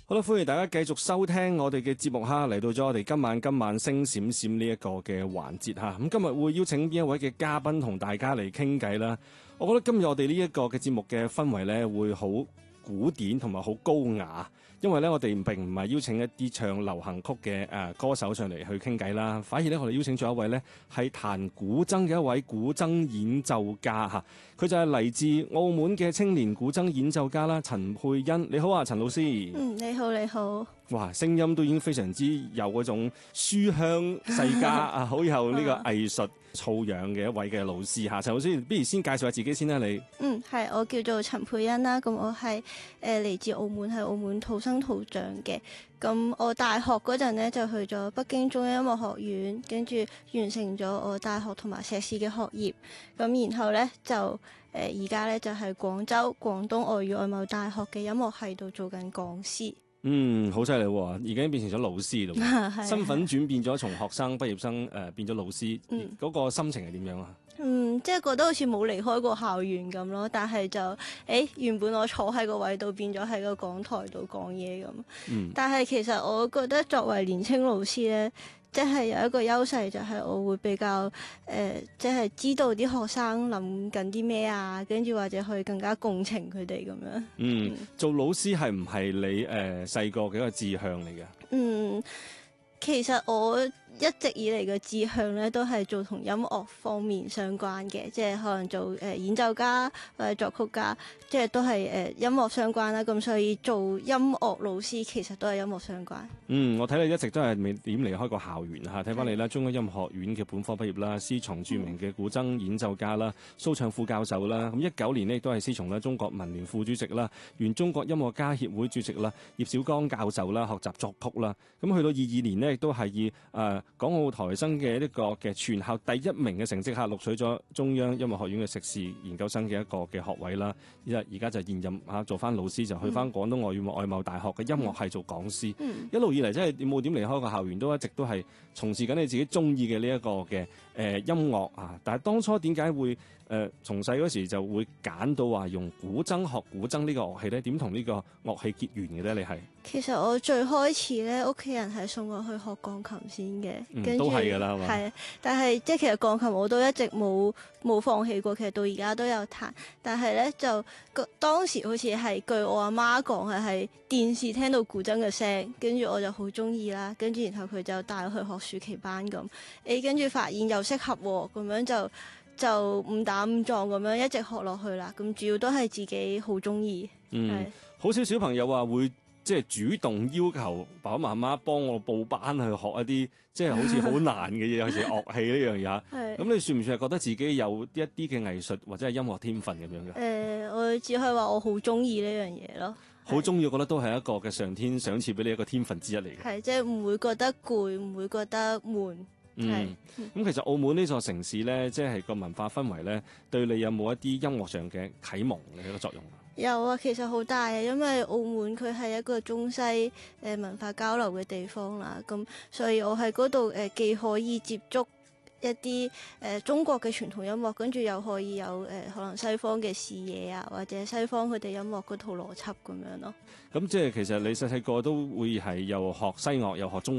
好啦，歡迎大家繼續收聽我哋嘅節目哈，嚟到咗我哋今晚星閃閃呢一個嘅環節哈。咁今日會邀請邊一位嘅嘉賓同大家嚟傾偈啦。我覺得今日我哋呢一個嘅節目嘅氛圍呢，會好古典同埋好高雅，因為咧我哋並唔係邀請一啲唱流行曲嘅歌手上嚟去傾偈啦，反而咧我哋邀請咗一位咧係彈古箏嘅一位古箏演奏家嚇，佢就係嚟自澳門嘅青年古箏演奏家啦，陳沛欣。你好啊，陳老師。 你好，你好。 哇，聲音都已經非常之有嗰種書香世家啊，好有呢個藝術素養嘅一位嘅老師嚇。陳老師，不如先介紹下自己先啦，你。 係，我叫做陳沛欣啦。咁我係嚟自澳門，係澳門土生土長嘅。咁我大學嗰陣呢，就去咗北京中央音樂學院，跟住完成咗我大學同埋碩士嘅學業。咁然後呢，就而家呢，就係廣州廣東外語外貿大學嘅音樂系度做緊講師。 好犀利喎！已經變成咗老師咯，身份轉變咗，從學生畢業生變咗老師，嗰個心情係點樣啊？ 即係覺得好似冇離開過校園咁咯，但係就原本我坐喺個位度，變咗喺個講台度講嘢咁。但係其實我覺得作為年青老師呢，即係有一個優勢，就係我會比較即係知道啲學生諗緊啲咩啊，跟住或者去更加共情佢哋咁樣。 做老師係唔係你細個嘅一個志向嚟嘅？ 其實我一直以嚟嘅志向咧，都係做同音樂方面相關嘅，即係可能做演奏家或者作曲家，即係都係音樂相關啦。咁所以做音樂老師其實都係音樂相關。我睇你一直都係未點離開過校園嚇，睇翻你啦，中央音樂學院嘅本科畢業啦，師從著名嘅古箏演奏家啦，蘇唱副教授啦。咁19年呢，亦都係師從啦中國文聯副主席啦，原中國音樂家協會主席啦，葉小剛教授啦，學習作曲啦。咁去到22年呢，亦都係以港澳台生嘅一個嘅全校第1名嘅成績下錄取咗中央音樂學院嘅碩士研究生嘅一個嘅學位啦。而家就現任做翻老師，就去翻廣東外語外貿大學嘅音樂系做講師。一路以嚟真係冇點離開過校園，都一直都係從事緊你自己中意嘅呢一個嘅音樂啊。但係當初點解會從細嗰時就會揀到話用古箏學古箏呢個樂器咧？點同呢個樂器結緣嘅咧？你係？ 其實我最開始咧，屋企人係送我去學鋼琴先嘅，跟住都係㗎啦，係嘛？ 係，但係即係其實鋼琴我都一直冇放棄過，其實到而家都有彈。但係咧就當時好似係據我阿媽講係電視聽到古箏嘅聲，跟住我就好中意啦，跟住然後佢就帶我去學暑期班咁，跟住發現又適合喎，咁樣就誤打誤撞咁樣一直學落去啦。咁主要都係自己好中意。 好少小朋友話會即係主動要求爸爸媽媽幫我報班去學一啲即係好似好難嘅嘢，尤其是樂器呢樣嘢。咁你算唔算係覺得自己有一啲嘅藝術或者係音樂天分咁樣嘅？ 我只可以話我好中意呢樣嘢咯。 好中意，我覺得都係一個嘅上天賞賜俾你一個天分之一嚟嘅。 係，即係唔會覺得攰，唔會覺得悶。 咁其實澳門呢座城市咧，即係個文化氛圍咧，對你有冇一啲音樂上嘅啟蒙嘅一個作用？ 有啊，其實好大啊，因為澳門佢係一個中西文化交流嘅地方啦，咁所以我喺嗰度既可以接觸一啲中國嘅傳統音樂，跟住又可以有可能西方嘅視野啊，或者西方佢哋音樂嗰套邏輯咁樣咯。 咁即係其實你細細個都會係又學西樂又學中